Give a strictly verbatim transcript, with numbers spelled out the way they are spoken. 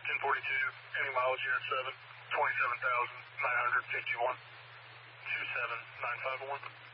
ten forty-two, any mileage unit seven, twenty-seven thousand nine hundred fifty-one, two seven nine five one.